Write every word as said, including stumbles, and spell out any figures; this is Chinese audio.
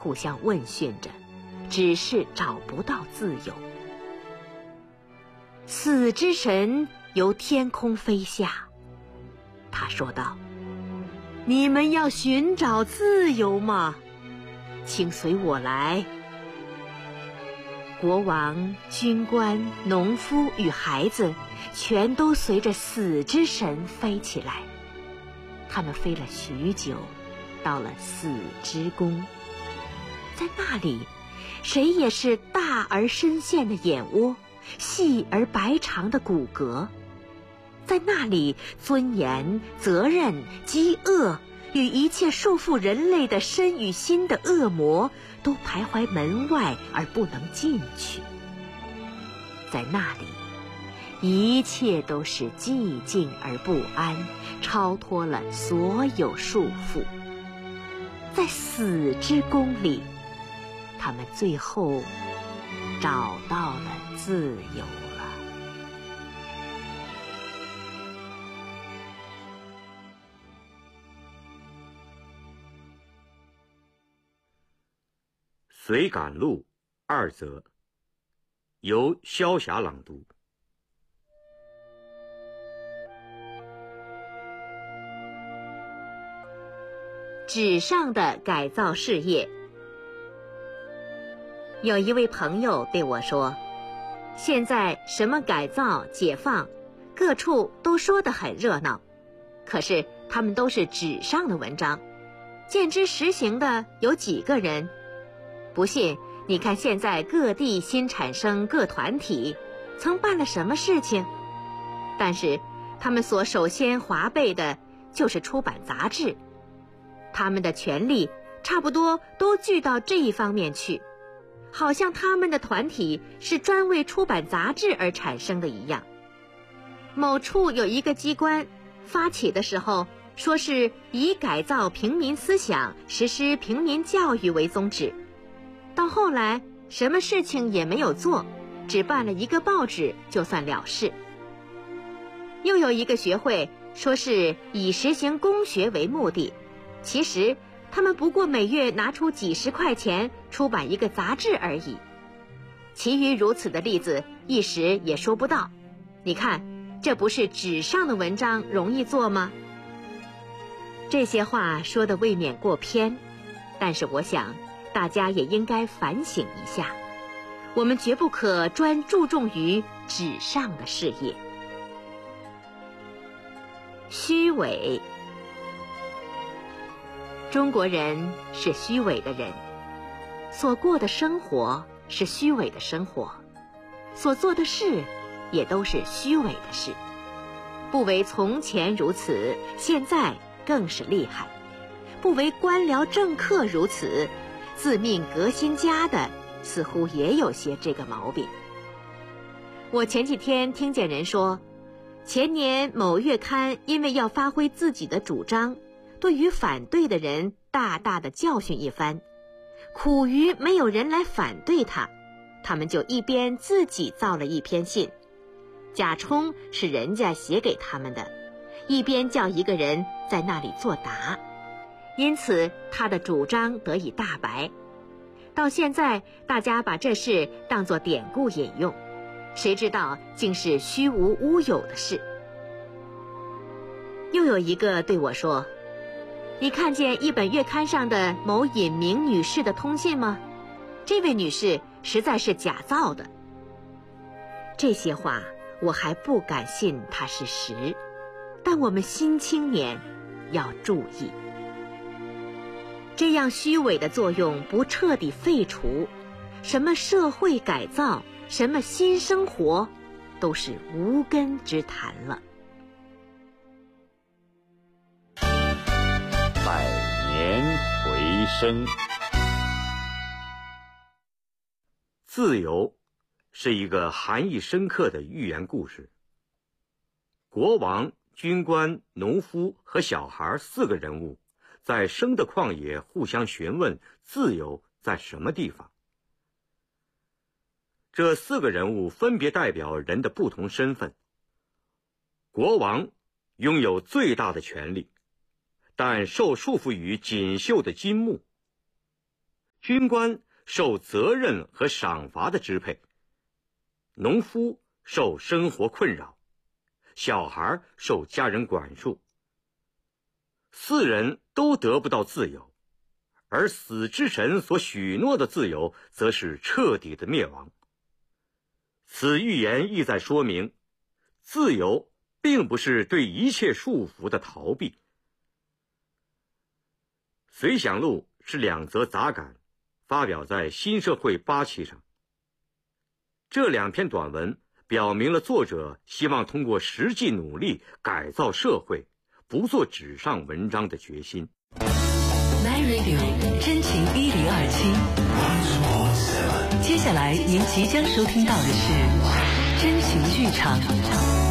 互相问讯着，只是找不到自由。死之神由天空飞下，他说道：你们要寻找自由吗？请随我来。国王、军官、农夫与孩子全都随着死之神飞起来。他们飞了许久，到了死之宫。在那里，谁也是大而深陷的眼窝，细而白长的骨骼。在那里，尊严、责任、饥饿与一切束缚人类的身与心的恶魔都徘徊门外而不能进去。在那里，一切都是寂静而不安，超脱了所有束缚。在死之宫里，他们最后找到了自由了。 随感录二则，由萧霞朗读。 纸上的改造事业。有一位朋友对我说，现在什么改造、解放，各处都说得很热闹，可是他们都是纸上的文章，见之实行的有几个人？不信，你看现在各地新产生各团体，曾办了什么事情？但是他们所首先划备的就是出版杂志，他们的权力差不多都聚到这一方面去，好像他们的团体是专为出版杂志而产生的一样。某处有一个机关，发起的时候说是以改造平民思想、实施平民教育为宗旨，到后来什么事情也没有做，只办了一个报纸就算了事。又有一个学会说是以实行公学为目的，其实他们不过每月拿出几十块钱出版一个杂志而已。其余如此的例子一时也说不到。你看，这不是纸上的文章容易做吗？这些话说得未免过偏，但是我想大家也应该反省一下，我们绝不可专注重于纸上的事业。虚伪。中国人是虚伪的人，所过的生活是虚伪的生活，所做的事也都是虚伪的事。不为从前如此，现在更是厉害；不为官僚政客如此，自命革新家的似乎也有些这个毛病。我前几天听见人说，前年某月刊因为要发挥自己的主张，对于反对的人大大的教训一番，苦于没有人来反对他，他们就一边自己造了一篇信，假充是人家写给他们的，一边叫一个人在那里作答，因此他的主张得以大白。到现在大家把这事当作典故引用，谁知道竟是虚无乌有的事。又有一个对我说，你看见一本月刊上的某隐名女士的通信吗？这位女士实在是假造的。这些话我还不敢信它是实，但我们新青年要注意，这样虚伪的作用不彻底废除，什么社会改造，什么新生活，都是无根之谈了。 百年回声。 自由是一个含义深刻的寓言故事。国王、军官、农夫和小孩四个人物在生的旷野互相询问自由在什么地方。这四个人物分别代表人的不同身份。国王拥有最大的权力，但受束缚于锦绣的金木。 军官受责任和赏罚的支配，农夫受生活困扰，小孩受家人管束。四人都得不到自由，而死之神所许诺的自由则是彻底的灭亡。此预言意在说明，自由并不是对一切束缚的逃避。随想录是两则杂感，发表在新社会八期上。这两篇短文表明了作者希望通过实际努力改造社会，不做纸上文章的决心。 My Radio 真情一零二七，接下来您即将收听到的是真情剧场。